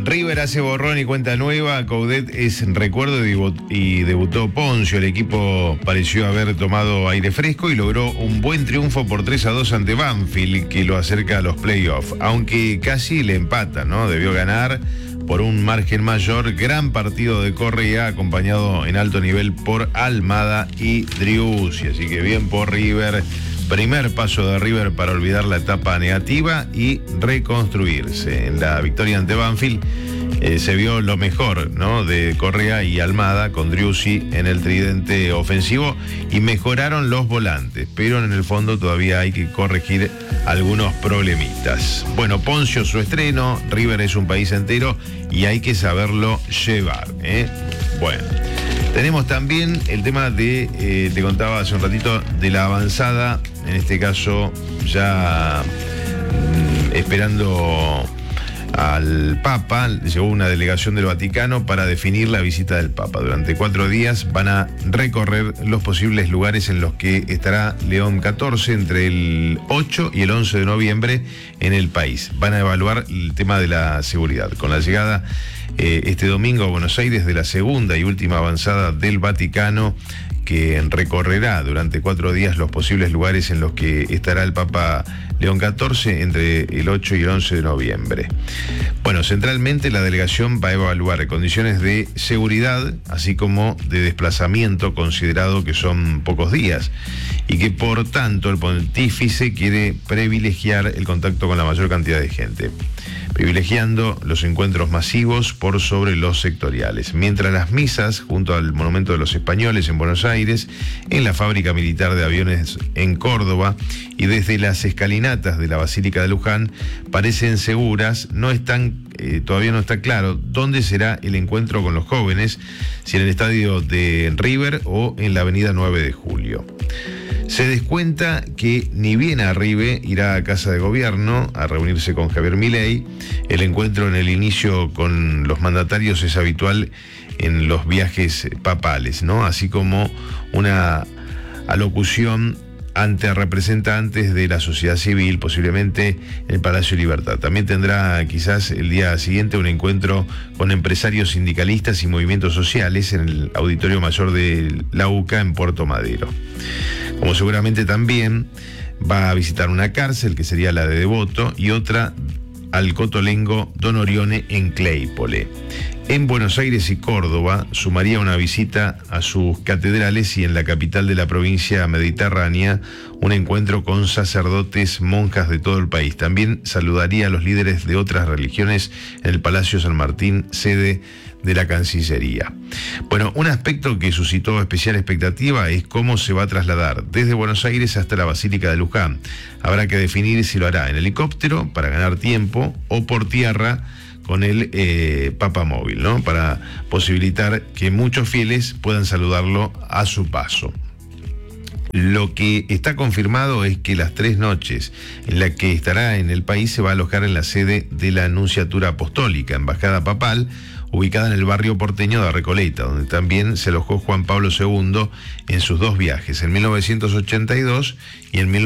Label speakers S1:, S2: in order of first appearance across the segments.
S1: River hace borrón y cuenta nueva. Coudet es recuerdo y debutó Poncio. El equipo pareció haber tomado aire fresco y logró un buen triunfo por 3-2 ante Banfield, que lo acerca a los playoffs. Aunque casi le empata, ¿no? Debió ganar por un margen mayor. Gran partido de Correa, acompañado en alto nivel por Almada y Driussi. Así que bien por River. Primer paso de River para olvidar la etapa negativa y reconstruirse. En la victoria ante Banfield se vio lo mejor, ¿no?, de Correa y Almada con Driussi en el tridente ofensivo y mejoraron los volantes, pero en el fondo todavía hay que corregir algunos problemitas. Bueno, Poncio su estreno, River es un país entero y hay que saberlo llevar, ¿eh? Bueno. Tenemos también el tema de, te contaba hace un ratito, de la avanzada, en este caso ya esperando al Papa. Llegó una delegación del Vaticano para definir la visita del Papa. Durante 4 días van a recorrer los posibles lugares en los que estará León XIV entre el 8 y el 11 de noviembre en el país. Van a evaluar el tema de la seguridad. Con la llegada este domingo a Buenos Aires de la segunda y última avanzada del Vaticano, que recorrerá durante 4 días los posibles lugares en los que estará el Papa León XIV entre el 8 y el 11 de noviembre. Bueno, centralmente la delegación va a evaluar condiciones de seguridad, así como de desplazamiento, considerado que son pocos días, y que por tanto el pontífice quiere privilegiar el contacto con la mayor cantidad de gente, privilegiando los encuentros masivos por sobre los sectoriales. Mientras las misas junto al Monumento de los Españoles en Buenos Aires, en la Fábrica Militar de Aviones en Córdoba y desde las escalinatas de la Basílica de Luján parecen seguras, todavía no está claro dónde será el encuentro con los jóvenes, si en el estadio de River o en la avenida 9 de Julio. Se descuenta que ni bien arribe irá a Casa de Gobierno a reunirse con Javier Milei. El encuentro en el inicio con los mandatarios es habitual en los viajes papales, ¿no? Así como una alocución ante representantes de la sociedad civil, posiblemente en el Palacio Libertad. También tendrá quizás el día siguiente un encuentro con empresarios sindicalistas y movimientos sociales en el Auditorio Mayor de la UCA en Puerto Madero. Como seguramente también va a visitar una cárcel, que sería la de Devoto, y otra al Cotolengo Don Orione en Claypole. En Buenos Aires y Córdoba sumaría una visita a sus catedrales y en la capital de la provincia mediterránea un encuentro con sacerdotes, monjas de todo el país. También saludaría a los líderes de otras religiones en el Palacio San Martín, sede de la Cancillería. Bueno, un aspecto que suscitó especial expectativa es cómo se va a trasladar desde Buenos Aires hasta la Basílica de Luján. Habrá que definir si lo hará en helicóptero para ganar tiempo o por tierra con el Papa Móvil, ¿no?, para posibilitar que muchos fieles puedan saludarlo a su paso. Lo que está confirmado es que las 3 noches en las que estará en el país se va a alojar en la sede de la Nunciatura Apostólica, Embajada Papal, ubicada en el barrio porteño de Recoleta, donde también se alojó Juan Pablo II en sus 2 viajes, en 1982 y en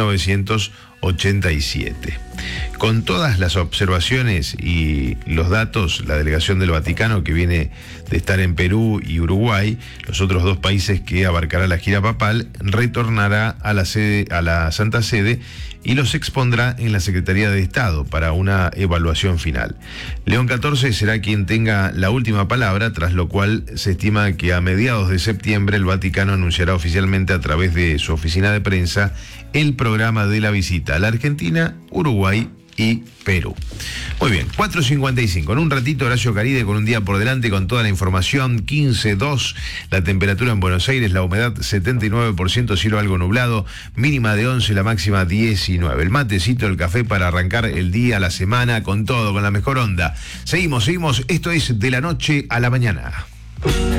S1: 1987. Con todas las observaciones y los datos, la delegación del Vaticano, que viene de estar en Perú y Uruguay, los otros 2 países que abarcará la gira papal, retornará a la Santa Sede y los expondrá en la Secretaría de Estado para una evaluación final. León XIV será quien tenga la última palabra, tras lo cual se estima que a mediados de septiembre el Vaticano anunciará oficialmente a través de su oficina de prensa el programa de la visita a la Argentina, Uruguay y Perú. Muy bien, 4:55. En un ratito, Horacio Caride con un día por delante con toda la información. 15,2 la temperatura en Buenos Aires, la humedad 79%, cielo algo nublado, mínima de 11, la máxima 19. El matecito, el café para arrancar el día, la semana, con todo, con la mejor onda. Seguimos. Esto es De la Noche a la Mañana.